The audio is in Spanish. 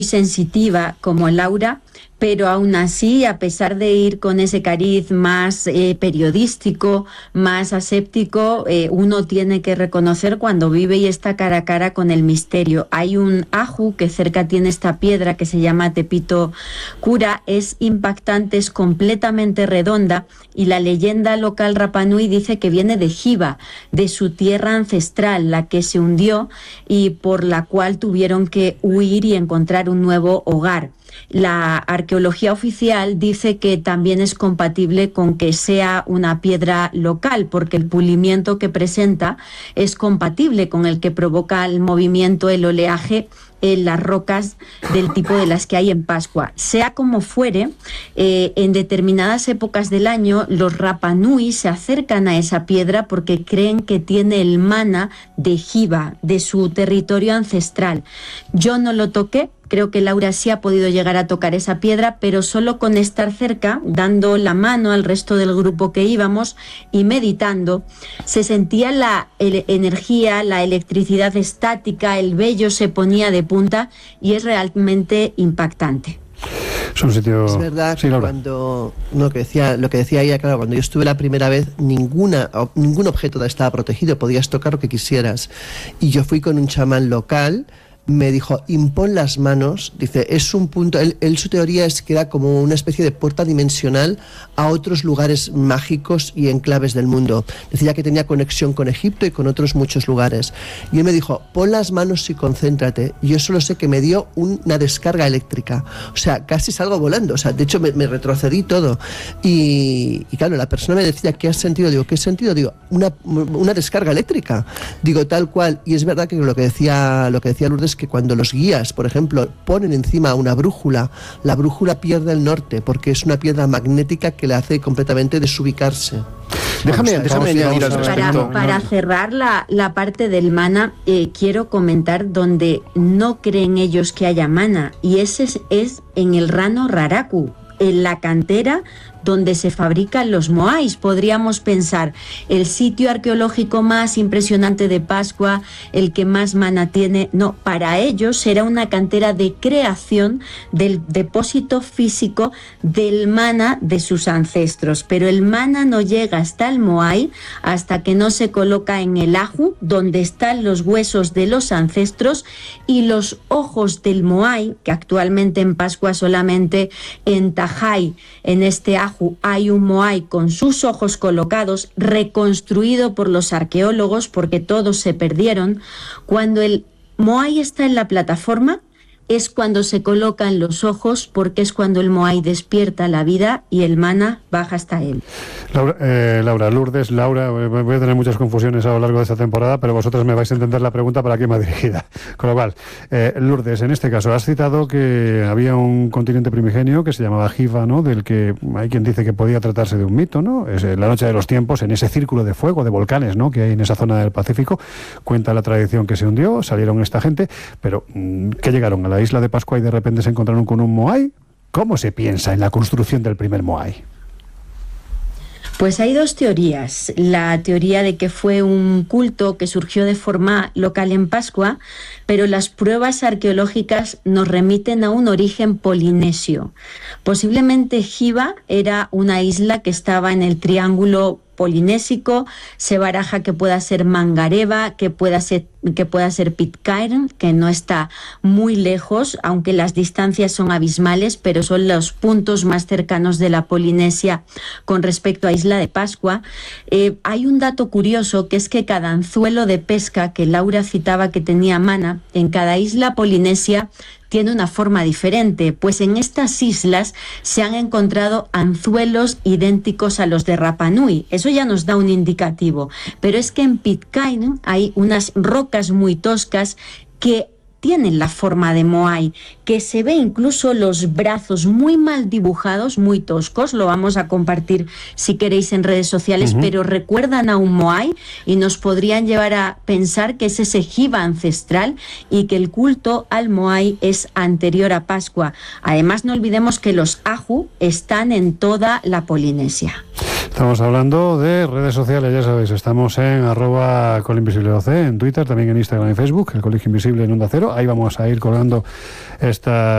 sensitiva como Laura, pero aún así, a pesar de ir con ese cariz más periodístico, más aséptico, uno tiene que reconocer cuando vive y está cara a cara con el misterio. Hay un aju que cerca tiene esta piedra que se llama Tepito Cura, es impactante, es completamente redonda, y la leyenda local Rapa Nui dice que viene de Hiva, de su tierra ancestral, la que se hundió y por la cual tuvieron que huir y encontrar un nuevo hogar. La arqueología oficial dice que también es compatible con que sea una piedra local, porque el pulimiento que presenta es compatible con el que provoca el movimiento, el oleaje en las rocas del tipo de las que hay en Pascua. Sea como fuere, en determinadas épocas del año los Rapa Nui se acercan a esa piedra porque creen que tiene el mana de Hiva, de su territorio ancestral. Yo no lo toqué. Creo que Laura sí ha podido llegar a tocar esa piedra, pero solo con estar cerca, dando la mano al resto del grupo que íbamos y meditando, se sentía la energía, la electricidad estática, el vello se ponía de punta y es realmente impactante. Es un sitio... Es verdad sí, que cuando lo que decía ella, claro, cuando yo estuve la primera vez, ningún objeto estaba protegido, podías tocar lo que quisieras. Y yo fui con un chamán local. Me dijo, impon las manos, dice, es un punto, él su teoría es que era como una especie de puerta dimensional a otros lugares mágicos y enclaves del mundo. Decía que tenía conexión con Egipto y con otros muchos lugares. Y él me dijo, pon las manos y concéntrate. Y yo solo sé que me dio una descarga eléctrica. O sea, casi salgo volando. O sea, de hecho me retrocedí todo. Y claro, la persona me decía, ¿qué has sentido? Digo, ¿qué he sentido? Digo, una descarga eléctrica. Digo, tal cual. Y es verdad que lo que decía Lourdes, que cuando los guías, por ejemplo, ponen encima una brújula, la brújula pierde el norte porque es una piedra magnética que le hace completamente desubicarse. Déjame añadir al respecto. Para cerrar la parte del mana, quiero comentar donde no creen ellos que haya mana, y ese es en el Rano Raraku, en la cantera donde se fabrican los moais. Podríamos pensar, el sitio arqueológico más impresionante de Pascua, el que más mana tiene. No, para ellos era una cantera de creación del depósito físico del mana de sus ancestros, pero el mana no llega hasta el moai hasta que no se coloca en el aju, donde están los huesos de los ancestros y los ojos del moai, que actualmente en Pascua solamente en Tajai, en este aju, hay un moai con sus ojos colocados, reconstruido por los arqueólogos porque todos se perdieron. Cuando el moai está en la plataforma es cuando se colocan los ojos, porque es cuando el moai despierta la vida y el mana baja hasta él. Lourdes, Laura, voy a tener muchas confusiones a lo largo de esta temporada, pero vosotros me vais a entender la pregunta para quién va dirigida. Con lo cual, Lourdes, en este caso, has citado que había un continente primigenio que se llamaba Hiva, ¿no? Del que hay quien dice que podía tratarse de un mito, ¿no? Es la noche de los tiempos, en ese círculo de fuego, de volcanes, ¿no? Que hay en esa zona del Pacífico. Cuenta la tradición que se hundió, salieron esta gente, pero ¿qué llegaron a la isla de Pascua y de repente se encontraron con un moai? ¿Cómo se piensa en la construcción del primer moai? Pues hay dos teorías. La teoría de que fue un culto que surgió de forma local en Pascua, pero las pruebas arqueológicas nos remiten a un origen polinesio. Posiblemente Hiva era una isla que estaba en el triángulo polinésico. Se baraja que pueda ser Mangareva, que pueda ser Pitcairn, que no está muy lejos, aunque las distancias son abismales, pero son los puntos más cercanos de la Polinesia con respecto a Isla de Pascua. Hay un dato curioso, que es que cada anzuelo de pesca que Laura citaba que tenía mana, en cada isla polinesia tiene una forma diferente, pues en estas islas se han encontrado anzuelos idénticos a los de Rapa Nui. Eso ya nos da un indicativo, pero es que en Pitcairn hay unas rocas muy toscas que tienen la forma de moai, que se ve incluso los brazos muy mal dibujados, muy toscos. Lo vamos a compartir si queréis en redes sociales, pero recuerdan a un moai y nos podrían llevar a pensar que es ese Hiva ancestral y que el culto al moai es anterior a Pascua. Además, no olvidemos que los aju están en toda la Polinesia. Estamos hablando de redes sociales, ya sabéis, estamos en @colinvisibleoc, en Twitter, también en Instagram y Facebook, el Colegio Invisible en Onda Cero. Ahí vamos a ir colgando esta